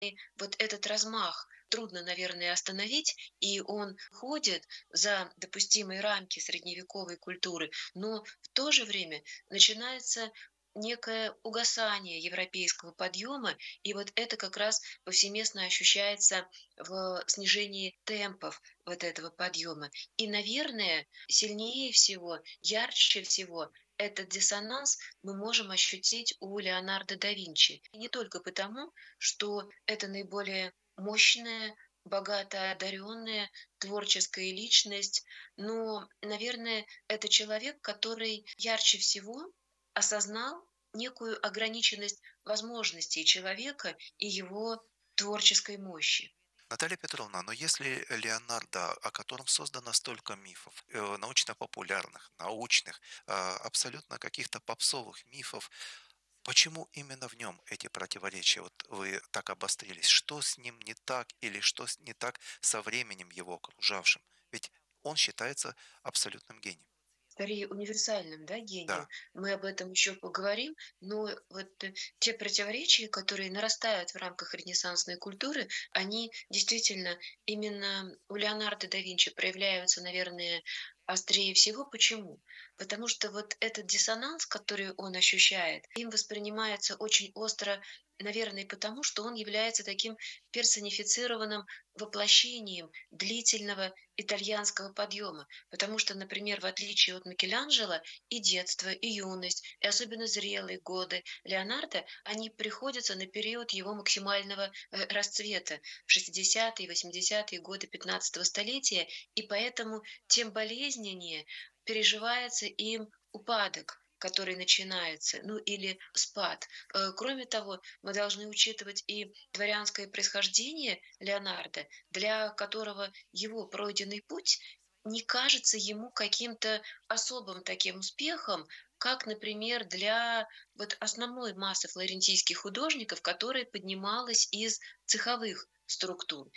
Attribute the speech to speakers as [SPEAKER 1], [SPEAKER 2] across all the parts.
[SPEAKER 1] И вот этот размах трудно, наверное, остановить, и он ходит за допустимые рамки средневековой культуры, но в то же время начинается некое угасание европейского подъема, и вот это как раз повсеместно ощущается в снижении темпов вот этого подъема. И, наверное, сильнее всего, ярче всего этот диссонанс мы можем ощутить у Леонардо да Винчи. И не только потому, что это наиболее мощная, богато одаренная творческая личность, но, наверное, это человек, который ярче всего осознал некую ограниченность возможностей человека и его творческой мощи.
[SPEAKER 2] Наталья Петровна, но если Леонардо, о котором создано столько мифов, научно-популярных, научных, абсолютно каких-то попсовых мифов, почему именно в нем эти противоречия? Вот вы так обострились. Что с ним не так или что не так со временем его окружавшим? Ведь он считается абсолютным гением.
[SPEAKER 1] Скорее универсальным, да, гением.
[SPEAKER 2] Да,
[SPEAKER 1] Мы об этом еще поговорим, но вот те противоречия, которые нарастают в рамках ренессансной культуры, они действительно именно у Леонардо да Винчи проявляются, наверное, острее всего. Почему? Потому что вот этот диссонанс, который он ощущает, им воспринимается очень остро, наверное, потому что он является таким персонифицированным воплощением длительного итальянского подъема. Потому что, например, в отличие от Микеланджело, и детство, и юность, и особенно зрелые годы Леонардо, они приходятся на период его максимального расцвета в 60-е, 80-е годы 15-го столетия, и поэтому тем болезненнее переживается им упадок, который начинается, ну или спад. Кроме того, мы должны учитывать и дворянское происхождение Леонардо, для которого его пройденный путь не кажется ему каким-то особым таким успехом, как, например, для вот основной массы флорентийских художников, которая поднималась из цеховых структур.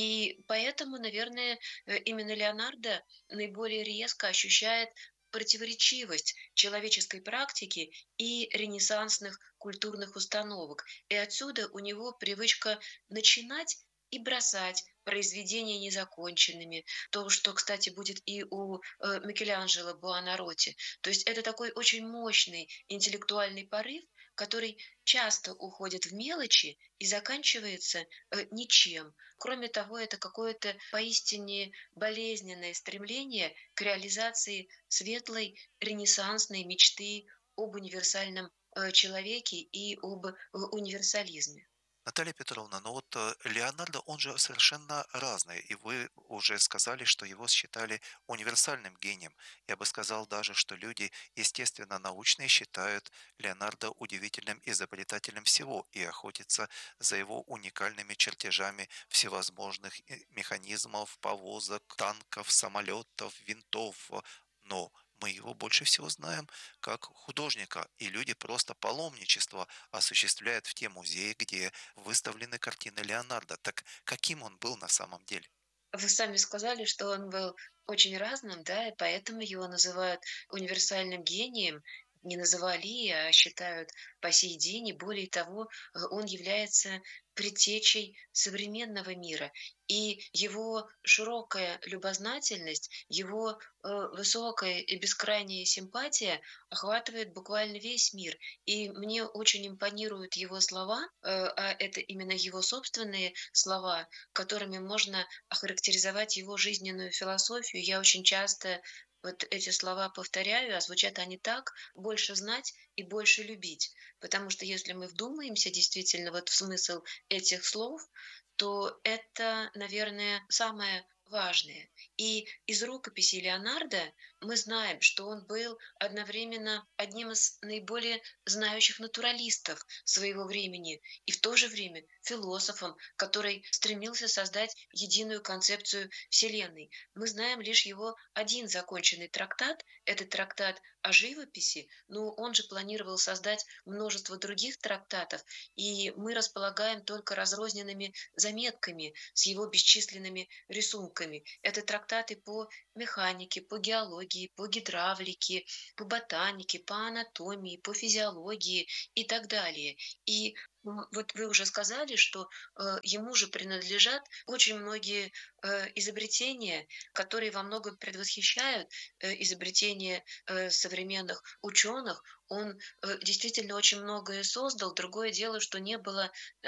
[SPEAKER 1] И поэтому, наверное, именно Леонардо наиболее резко ощущает противоречивость человеческой практики и ренессансных культурных установок. И отсюда у него привычка начинать и бросать произведения незаконченными, то, что, кстати, будет и у Микеланджело Буонаротти. То есть это такой очень мощный интеллектуальный порыв, который часто уходит в мелочи и заканчивается ничем. Кроме того, это какое-то поистине болезненное стремление к реализации светлой ренессансной мечты об универсальном человеке и об универсализме.
[SPEAKER 2] Наталья Петровна, но вот Леонардо, он же совершенно разный, и вы уже сказали, что его считали универсальным гением. Я бы сказал даже, что люди, естественно, научные считают Леонардо удивительным изобретателем всего и охотятся за его уникальными чертежами всевозможных механизмов, повозок, танков, самолетов, винтов. Но мы его больше всего знаем как художника, и люди просто паломничество осуществляют в те музеи, где выставлены картины Леонардо. Так каким он был на самом деле?
[SPEAKER 1] Вы сами сказали, что он был очень разным, да, и поэтому его называют универсальным гением. Не называли, а считают по сей день. И более того, он является предтечей современного мира. И его широкая любознательность, его высокая и бескрайняя симпатия охватывает буквально весь мир. И мне очень импонируют его слова, а это именно его собственные слова, которыми можно охарактеризовать его жизненную философию. Я очень часто вот эти слова повторяю, а звучат они так: больше знать и больше любить. Потому что если мы вдумаемся действительно вот в смысл этих слов, то это, наверное, самое важное. И из рукописей Леонардо мы знаем, что он был одновременно одним из наиболее знающих натуралистов своего времени и в то же время философом, который стремился создать единую концепцию Вселенной. Мы знаем лишь его один законченный трактат, это трактат о живописи, но он же планировал создать множество других трактатов, и мы располагаем только разрозненными заметками с его бесчисленными рисунками. Это трактаты по механике, по геологии, геологии, по гидравлике, по ботанике, по анатомии, по физиологии и так далее. И вот вы уже сказали, что ему же принадлежат очень многие изобретения, которые во многом предвосхищают изобретения современных ученых. Он действительно очень многое создал. Другое дело, что не было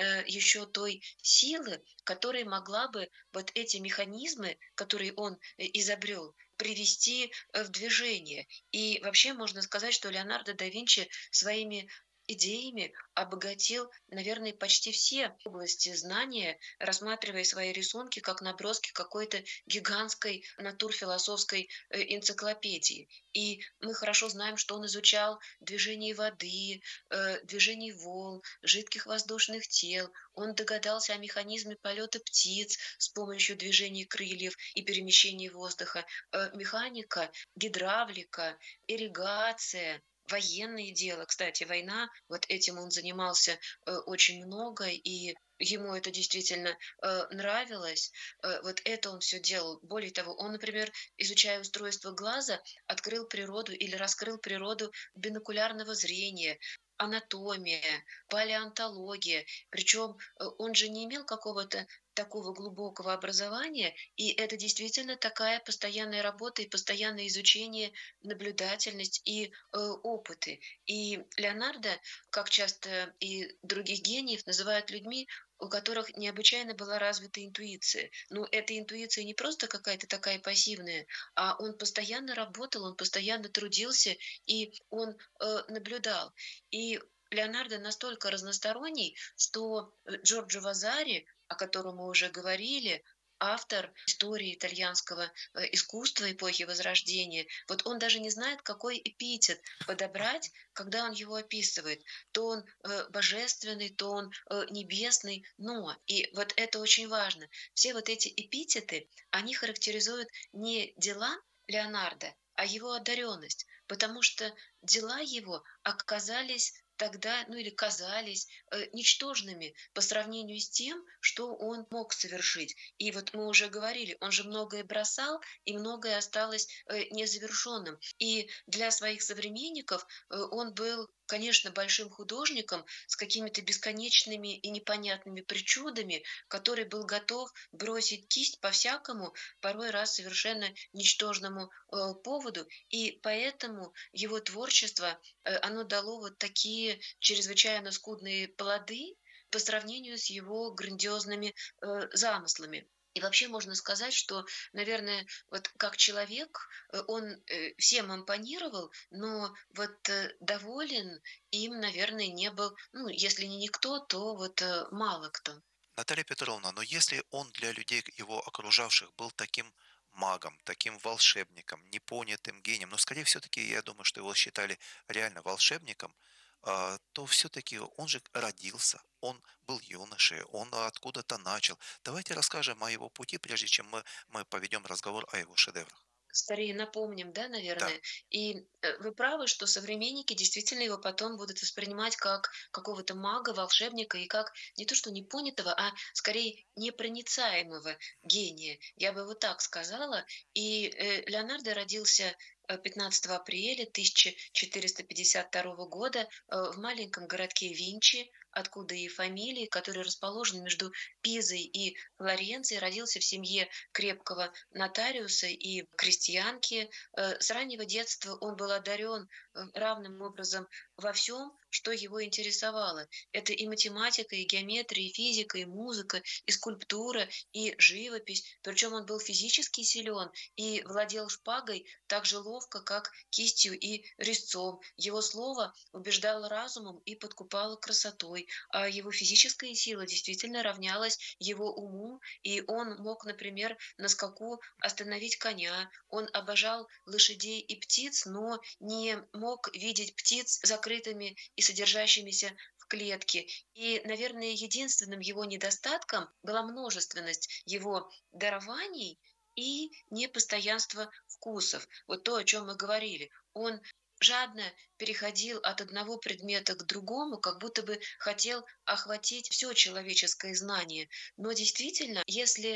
[SPEAKER 1] еще той силы, которая могла бы вот эти механизмы, которые он изобрел, привести в движение. И вообще можно сказать, что Леонардо да Винчи своими идеями обогатил, наверное, почти все области знания, рассматривая свои рисунки как наброски какой-то гигантской натурфилософской энциклопедии. И мы хорошо знаем, что он изучал движение воды, движение волн, жидких воздушных тел. Он догадался о механизме полета птиц с помощью движения крыльев и перемещения воздуха. Механика, гидравлика, ирригация, военные дела. Кстати, война, вот этим он занимался очень много, и ему это действительно нравилось. Вот это он все делал. Более того, он, например, изучая устройство глаза, открыл природу или раскрыл природу бинокулярного зрения, анатомия, палеонтология. Причем он же не имел какого-то такого глубокого образования, и это действительно такая постоянная работа и постоянное изучение, наблюдательность и опыты. И Леонардо, как часто и других гениев, называют людьми, у которых необычайно была развита интуиция. Но эта интуиция не просто какая-то такая пассивная, а он постоянно работал, он постоянно трудился, и он наблюдал. И Леонардо настолько разносторонний, что Джорджо Вазари, о котором мы уже говорили, автор истории итальянского искусства эпохи Возрождения, вот он даже не знает, какой эпитет подобрать, когда он его описывает. То он божественный, то он небесный, но, и вот это очень важно, все вот эти эпитеты, они характеризуют не дела Леонардо, а его одаренность, потому что дела его оказались тогда, ну или казались ничтожными по сравнению с тем, что он мог совершить. И вот мы уже говорили, он же многое бросал, и многое осталось незавершенным. И для своих современников он был, конечно, большим художником с какими-то бесконечными и непонятными причудами, который был готов бросить кисть по всякому, порой раз совершенно ничтожному поводу. И поэтому его творчество, оно дало вот такие чрезвычайно скудные плоды по сравнению с его грандиозными замыслами. И вообще можно сказать, что, наверное, вот как человек, он всем импонировал, но вот доволен им, наверное, не был, ну, если не никто, то вот мало кто.
[SPEAKER 2] Наталья Петровна, но если он для людей, его окружавших, был таким магом, таким волшебником, непонятым гением, но скорее все-таки я думаю, что его считали реально волшебником, то все-таки он же родился, он был юношей, он откуда-то начал. Давайте расскажем о его пути, прежде чем мы поведем разговор о его шедеврах.
[SPEAKER 1] Скорее напомним, да,
[SPEAKER 2] Да.
[SPEAKER 1] наверное. И вы правы, что современники действительно его потом будут воспринимать как какого-то мага, волшебника и как не то что непонятого, а скорее непроницаемого гения. Я бы вот так сказала. И Леонардо родился 15 апреля 1452 года в маленьком городке Винчи, откуда и фамилии, который расположен между Пизой и Флоренцией, родился в семье крепкого нотариуса и крестьянки. С раннего детства он был одарен равным образом во всем, что его интересовало. Это и математика, и геометрия, и физика, и музыка, и скульптура, и живопись. Причем он был физически силен и владел шпагой так же ловко, как кистью и резцом. Его слово убеждало разумом и подкупало красотой, а его физическая сила действительно равнялась его уму, и он мог, например, на скаку остановить коня. Он обожал лошадей и птиц, но не мог видеть птиц закрытыми и содержащимися в клетке. И, наверное, единственным его недостатком была множественность его дарований и непостоянство вкусов. Вот то, о чем мы говорили. Он жадно переходил от одного предмета к другому, как будто бы хотел охватить все человеческое знание. Но действительно, если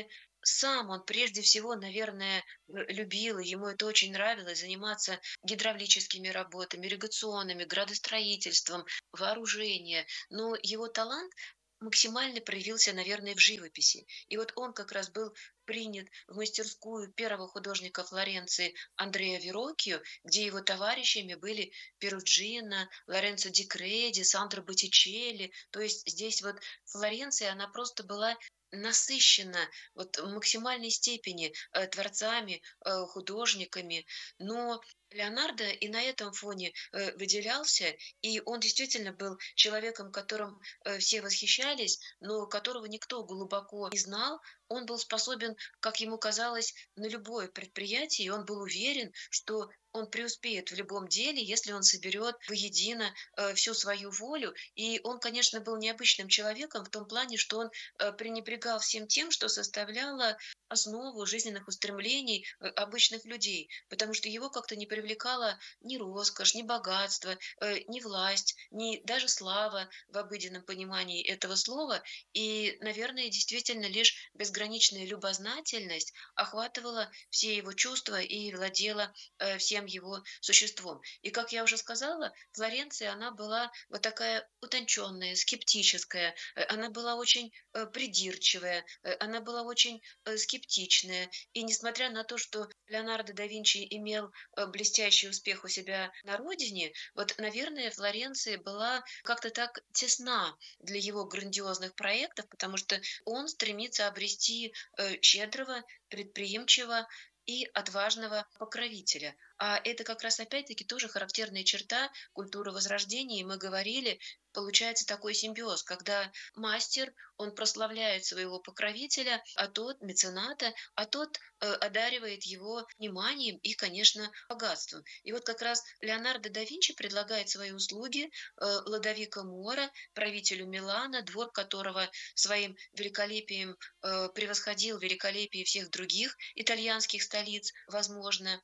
[SPEAKER 1] сам он прежде всего, наверное, любил, и ему это очень нравилось, заниматься гидравлическими работами, ирригационными, градостроительством, вооружение. Но его талант максимально проявился, наверное, в живописи. И вот он как раз был принят в мастерскую первого художника Флоренции Андреа Вероккио, где его товарищами были Перуджино, Лоренцо ди Креди, Сандро Боттичелли. То есть здесь вот Флоренция, она просто была насыщена вот в максимальной степени творцами, художниками. Но Леонардо и на этом фоне выделялся, и он действительно был человеком, которым все восхищались, но которого никто глубоко не знал. Он был способен, как ему казалось, на любое предприятие, и он был уверен, что он преуспеет в любом деле, если он соберет воедино всю свою волю. И он, конечно, был необычным человеком в том плане, что он пренебрегал всем тем, что составляло основу жизненных устремлений обычных людей, потому что его как-то не привлекала ни роскошь, ни богатство, ни власть, ни даже слава в обыденном понимании этого слова. И, наверное, действительно лишь безграничная любознательность охватывала все его чувства и владела всем его существом. И, как я уже сказала, Флоренция, она была вот такая утонченная, скептическая, она была очень придирчивая, она была очень скептичная. И несмотря на то, что Леонардо да Винчи имел блестящий успех у себя на родине, вот, наверное, Флоренция была как-то так тесна для его грандиозных проектов, потому что он стремится обрести щедрого, предприимчивого и отважного покровителя. А это как раз опять-таки тоже характерная черта культуры Возрождения. И мы говорили, получается такой симбиоз, когда мастер, он прославляет своего покровителя, а тот мецената, а тот одаривает его вниманием и, конечно, богатством. И вот как раз Леонардо да Винчи предлагает свои услуги Лодовико Мора, правителю Милана, двор которого своим великолепием превосходил великолепие всех других итальянских столиц, возможно.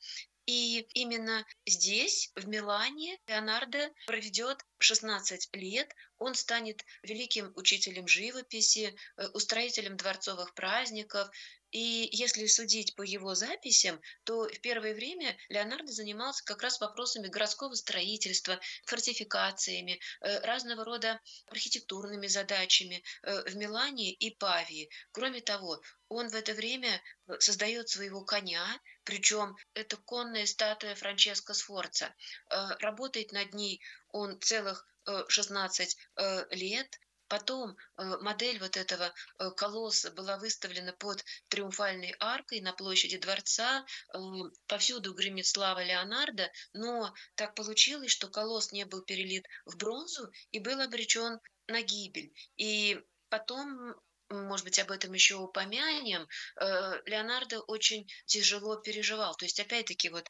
[SPEAKER 1] И именно здесь, в Милане, Леонардо проведет 16 лет. Он станет великим учителем живописи, устроителем дворцовых праздников. И если судить по его записям, то в первое время Леонардо занимался как раз вопросами городского строительства, фортификациями, разного рода архитектурными задачами в Милане и Павии. Кроме того, он в это время создает своего коня, причем это конная статуя Франческо Сфорца. Работает над ней он целых 16 лет. Потом модель вот этого колосса была выставлена под Триумфальной аркой на площади дворца. Повсюду гремит слава Леонардо, но так получилось, что колосс не был перелит в бронзу и был обречен на гибель. И потом, может быть, об этом еще упомянем, Леонардо очень тяжело переживал. То есть, опять-таки, вот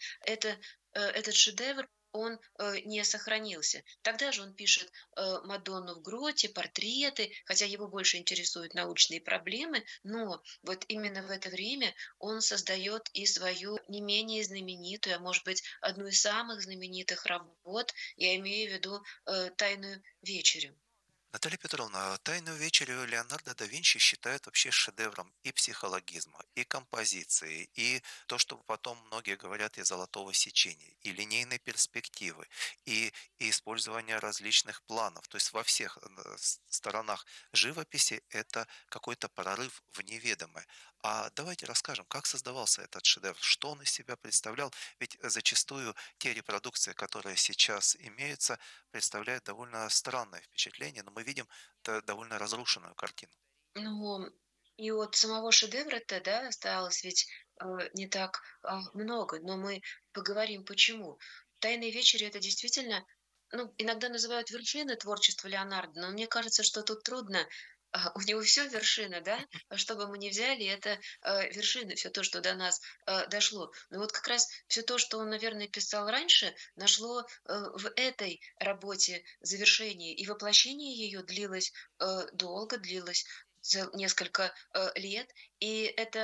[SPEAKER 1] этот шедевр, он не сохранился. Тогда же он пишет Мадонну в гроте, портреты, хотя его больше интересуют научные проблемы, но вот именно в это время он создает и свою не менее знаменитую, а может быть, одну из самых знаменитых работ, я имею в виду «Тайную вечерю».
[SPEAKER 2] Наталья Петровна, «Тайную вечерю» Леонардо да Винчи считают вообще шедевром и психологизма, и композиции, и то, что потом многие говорят и золотого сечения, и линейной перспективы, и использования различных планов. То есть во всех сторонах живописи это какой-то прорыв в неведомое. А давайте расскажем, как создавался этот шедевр, что он из себя представлял. Ведь зачастую те репродукции, которые сейчас имеются, представляет довольно странное впечатление, но мы видим довольно разрушенную картину.
[SPEAKER 1] Ну, и от самого шедевра-то, да, осталось ведь не так много, но мы поговорим почему. «Тайные вечери» — это действительно, ну, иногда называют вершиной творчества Леонардо, но мне кажется, что тут трудно. У него все вершина, да? Что бы мы ни взяли, это вершина, все то, что до нас дошло. Но вот как раз все то, что он, наверное, писал раньше, нашло в этой работе завершение. И воплощение ее длилось долго, длилось несколько лет. И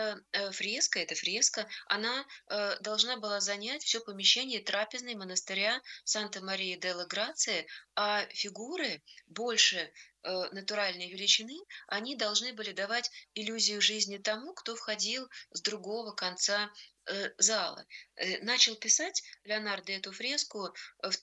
[SPEAKER 1] эта фреска, она должна была занять все помещение трапезной монастыря Санта-Мария-делла-Грация, а фигуры больше натуральной величины, они должны были давать иллюзию жизни тому, кто входил с другого конца зала. Начал писать Леонардо эту фреску в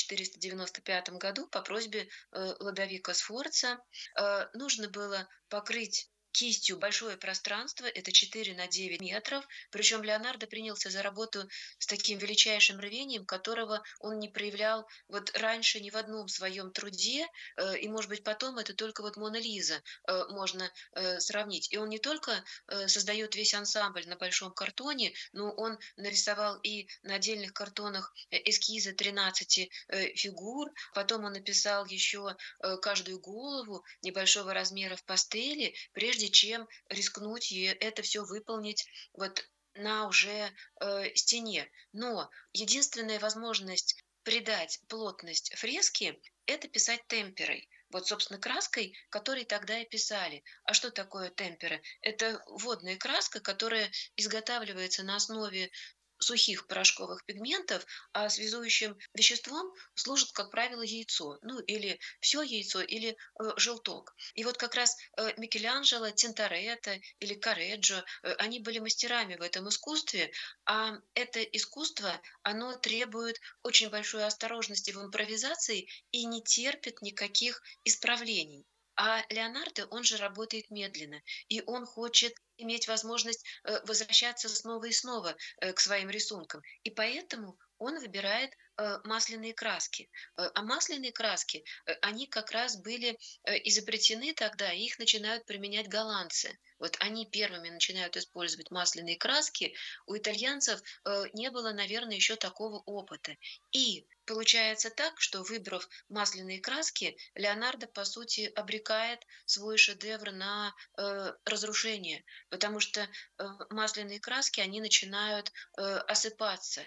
[SPEAKER 1] 1495 году по просьбе Лодовико Сфорца. Нужно было покрыть кистью большое пространство, это 4 на 9 метров. Причем Леонардо принялся за работу с таким величайшим рвением, которого он не проявлял вот раньше ни в одном своем труде. И, может быть, потом это только вот Мона Лиза можно сравнить. И он не только создает весь ансамбль на большом картоне, но он нарисовал и на отдельных картонах эскизы 13 фигур. Потом он написал еще каждую голову небольшого размера в пастели, прежде чем рискнуть это все выполнить вот на уже стене. Но единственная возможность придать плотность фреске — это писать темперой. Вот, собственно, краской, которой тогда и писали. А что такое темпера? Это водная краска, которая изготавливается на основе сухих порошковых пигментов, а связующим веществом служит, как правило, яйцо. Ну, или все яйцо, или желток. И вот как раз Микеланджело, Тинторетто или Корреджо, они были мастерами в этом искусстве, а это искусство, оно требует очень большой осторожности в импровизации и не терпит никаких исправлений. А Леонардо, он же работает медленно, и он хочет иметь возможность возвращаться снова и снова к своим рисункам. И поэтому он выбирает масляные краски. А масляные краски, они как раз были изобретены тогда, и их начинают применять голландцы. Вот они первыми начинают использовать масляные краски. У итальянцев не было, наверное, еще такого опыта. И получается так, что, выбрав масляные краски, Леонардо, по сути, обрекает свой шедевр на разрушение, потому что масляные краски, они начинают осыпаться.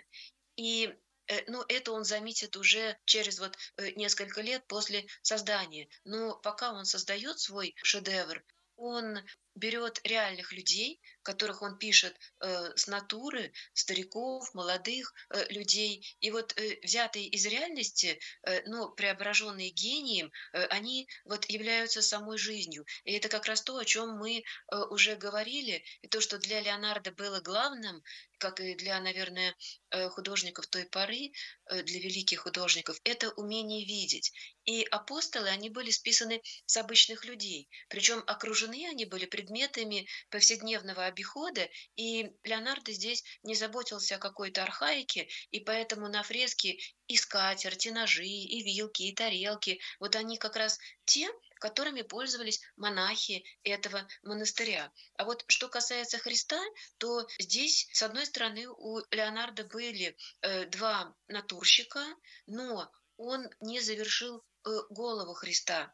[SPEAKER 1] И ну, это он заметит уже через вот несколько лет после создания. Но пока он создает свой шедевр, он берет реальных людей, которых он пишет с натуры, стариков, молодых людей, и вот взятые из реальности, но преображенные гением, они вот являются самой жизнью. И это как раз то, о чем мы уже говорили, и то, что для Леонардо было главным, как и для, наверное, художников той поры, для великих художников, это умение видеть. И апостолы, они были списаны с обычных людей, причем окружены они были предметами повседневного обихода, и Леонардо здесь не заботился о какой-то архаике, и поэтому на фреске и скатерть, и ножи, и вилки, и тарелки, вот они как раз те, которыми пользовались монахи этого монастыря. А вот что касается Христа, то здесь, с одной стороны, у Леонардо были 2 натурщика, но он не завершил голову Христа,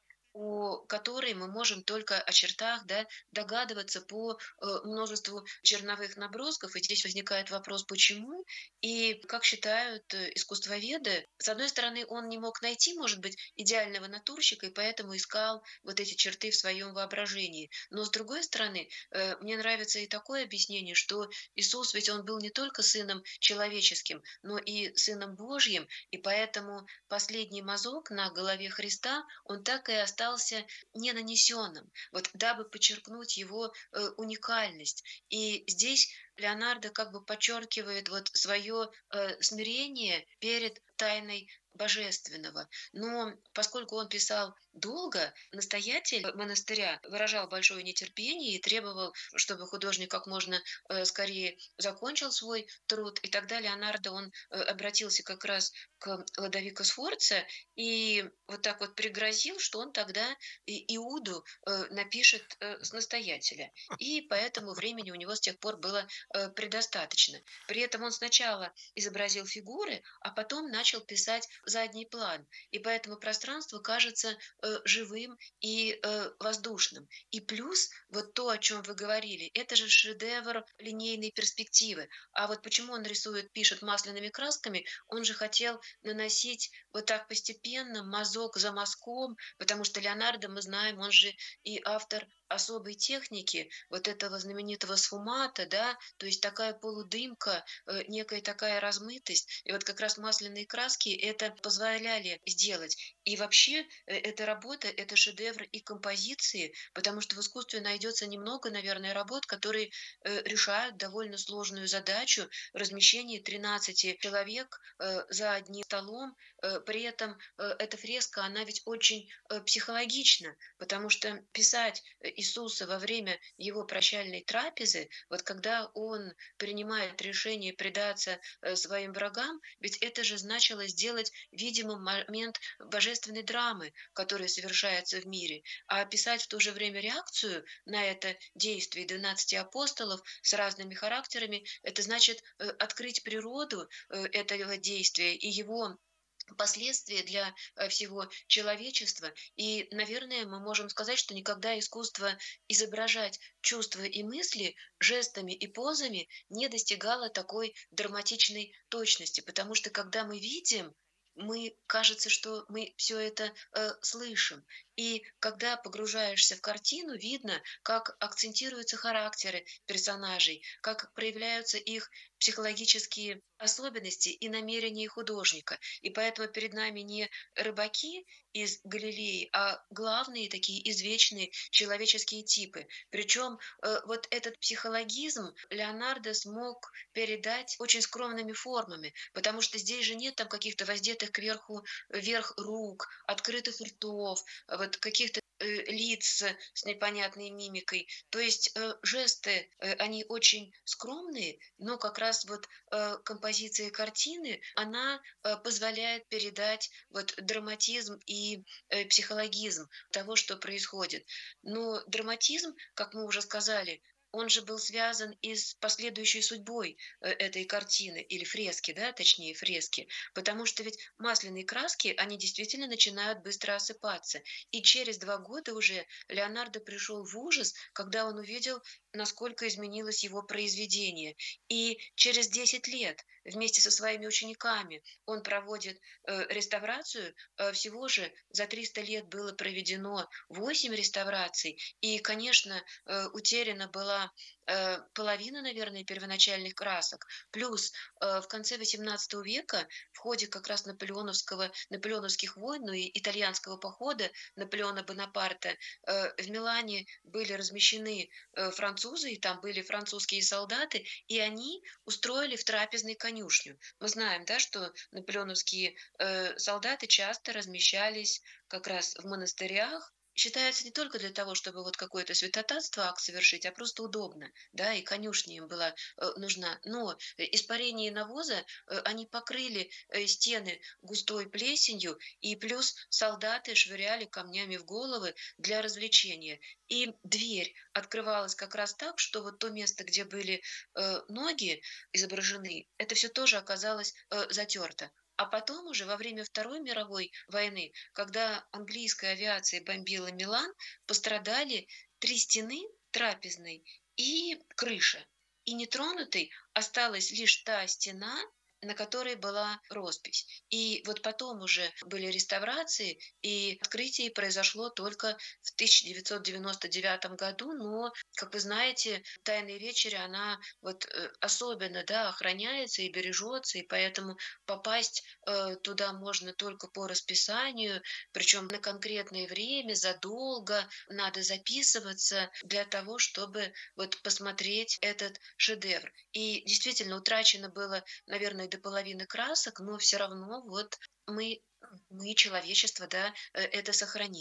[SPEAKER 1] у которой мы можем только о чертах, да, догадываться по множеству черновых набросков. И здесь возникает вопрос, почему. И, как считают искусствоведы, с одной стороны, он не мог найти, может быть, идеального натурщика, и поэтому искал вот эти черты в своем воображении. Но, с другой стороны, мне нравится и такое объяснение, что Иисус, ведь он был не только сыном человеческим, но и сыном Божьим, и поэтому последний мазок на голове Христа, он так и остался не нанесенным, вот дабы подчеркнуть его уникальность. И здесь Леонардо как бы подчеркивает вот свое смирение перед тайной божественного. Но поскольку он писал долго, настоятель монастыря выражал большое нетерпение и требовал, чтобы художник как можно скорее закончил свой труд. И тогда Леонардо, он обратился как раз к Лодовико Сфорца и вот так вот пригрозил, что он тогда Иуду напишет с настоятеля. И поэтому времени у него с тех пор было предостаточно. При этом он сначала изобразил фигуры, а потом начал писать задний план. И поэтому пространство кажется живым и воздушным. И плюс вот то, о чем вы говорили, это же шедевр линейной перспективы. А вот почему он рисует, пишет масляными красками, он же хотел наносить вот так постепенно, мазок за мазком, потому что Леонардо, мы знаем, он же и автор особой техники, вот этого знаменитого сфумата, да, то есть такая полудымка, некая такая размытость. И вот как раз масляные краски — это позволяли сделать. И вообще, эта работа — это шедевр и композиции, потому что в искусстве найдется немного, наверное, работ, которые, решают довольно сложную задачу размещения 13 человек, за одним столом. При этом, эта фреска, она ведь очень, психологична, потому что писать, Иисуса во время его прощальной трапезы, вот когда он принимает решение предаться, своим врагам, ведь это же значило сделать видимым момент божественной драмы, которая совершается в мире, а описать в то же время реакцию на это действие 12 апостолов с разными характерами — это значит, открыть природу, этого действия и его последствия для, всего человечества. И, наверное, мы можем сказать, что никогда искусство изображать чувства и мысли жестами и позами не достигало такой драматичной точности. Потому что когда мы видим, мы кажется, что мы все это, слышим. И когда погружаешься в картину, видно, как акцентируются характеры персонажей, как проявляются их психологические особенности и намерения художника. И поэтому перед нами не рыбаки из Галилеи, а главные такие извечные человеческие типы. Причем, вот этот психологизм Леонардо смог передать очень скромными формами, потому что здесь же нет там каких-то воздетых кверху вверх рук, открытых ртов, вот каких-то лиц с непонятной мимикой. То есть жесты, они очень скромные, но как раз вот композиция картины, она позволяет передать вот драматизм и психологизм того, что происходит. Но драматизм, как мы уже сказали, он же был связан и с последующей судьбой этой картины или фрески, да, точнее фрески, потому что ведь масляные краски, они действительно начинают быстро осыпаться. И через 2 года уже Леонардо пришел в ужас, когда он увидел, насколько изменилось его произведение. И через 10 лет вместе со своими учениками он проводит реставрацию. Всего же за 300 лет было проведено 8 реставраций. И, конечно, утеряна была половина, наверное, первоначальных красок. Плюс в конце XVIII века в ходе как раз наполеоновских войн, ну и итальянского похода Наполеона Бонапарта в Милане были размещены французы, и там были французские солдаты, и они устроили в трапезной конюшню. Мы знаем, да, что наполеоновские солдаты часто размещались как раз в монастырях. Считается не только для того, чтобы вот какое-то святотатство акт совершить, а просто удобно, да, и конюшня им была нужна. Но испарение навоза, они покрыли стены густой плесенью, и плюс солдаты швыряли камнями в головы для развлечения. И дверь открывалась как раз так, что вот то место, где были ноги изображены, это все тоже оказалось затерто. А потом уже во время Второй мировой войны, когда английская авиация бомбила Милан, пострадали 3 стены трапезной и крыша. И нетронутой осталась лишь та стена, на которой была роспись. И вот потом уже были реставрации, и открытие произошло только в 1999 году. Но, как вы знаете, "Тайная вечеря", она вот, особенно, да, охраняется и бережется, и поэтому попасть, туда можно только по расписанию, причем на конкретное время, задолго. Надо записываться для того, чтобы вот посмотреть этот шедевр. И действительно утрачено было, наверное, до половины красок, но все равно вот мы, человечество, да, это сохранили.